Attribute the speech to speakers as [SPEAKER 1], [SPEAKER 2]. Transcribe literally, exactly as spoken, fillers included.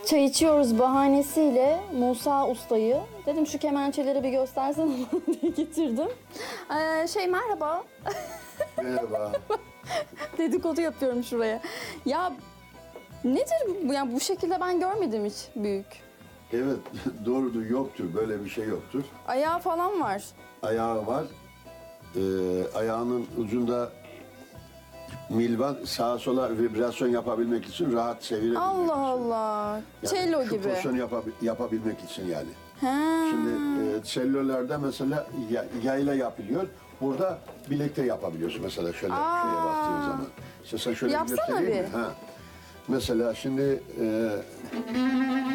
[SPEAKER 1] Çay içiyoruz bahanesiyle Musa Usta'yı dedim şu kemençeleri bir göstersene diye getirdim. Ee, şey merhaba.
[SPEAKER 2] Merhaba.
[SPEAKER 1] Dedikodu yapıyorum şuraya. Ya nedir bu? Yani bu şekilde ben görmedim hiç büyük.
[SPEAKER 2] Evet, doğrudur, yoktur. Böyle bir şey yoktur.
[SPEAKER 1] Ayağı falan var.
[SPEAKER 2] Ayağı var. Ee, ayağının ucunda milvan sağa sola vibrasyon yapabilmek için, rahat sevilebilmek
[SPEAKER 1] Allah
[SPEAKER 2] için.
[SPEAKER 1] Allah.
[SPEAKER 2] Yani
[SPEAKER 1] Cello
[SPEAKER 2] şu
[SPEAKER 1] gibi.
[SPEAKER 2] pozisyonu yapabi- yapabilmek için yani.
[SPEAKER 1] Ha.
[SPEAKER 2] Şimdi e, sellolerde mesela ya- yayla yapılıyor. Burada bilekte yapabiliyorsun mesela şöyle
[SPEAKER 1] Aa.
[SPEAKER 2] şuraya bastığın zaman. İşte sen şöyle
[SPEAKER 1] Yapsana
[SPEAKER 2] göstereyim mi?
[SPEAKER 1] bir.
[SPEAKER 2] Ha. Mesela şimdi e,